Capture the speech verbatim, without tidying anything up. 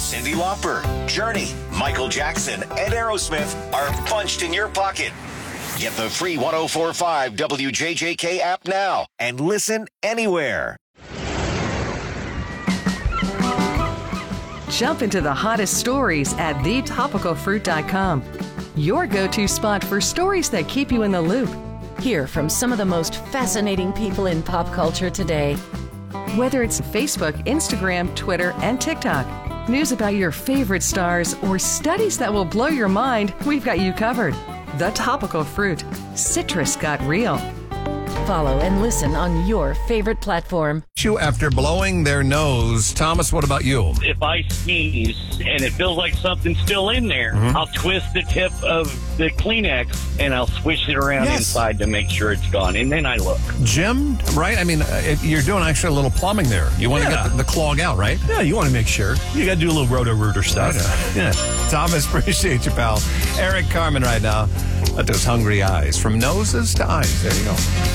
Cyndi Lauper, Journey, Michael Jackson, and Aerosmith are punched in your pocket. Get the free one oh four point five W J J K app now and listen anywhere. Jump into the hottest stories at the topical fruit dot com. Your go-to spot for stories that keep you in the loop. Hear from some of the most fascinating people in pop culture today. Whether it's Facebook, Instagram, Twitter, and TikTok, news about your favorite stars, or studies that will blow your mind, we've got you covered. The Topical Fruit. Citrus got real. Follow and listen on your favorite platform. After blowing their nose. Thomas, what about you? If I sneeze and it feels like something's still in there, mm-hmm. I'll twist the tip of the Kleenex and I'll swish it around yes. inside to make sure it's gone. And then I look. Jim, right? I mean, if you're doing actually a little plumbing there. You want yeah. to get the, the clog out, right? Yeah, you want to make sure. You got to do a little roto-rooter stuff. Right. Yeah. Thomas, appreciate you, pal. Eric Carmen right now. Let those hungry eyes. From noses to eyes. There you go.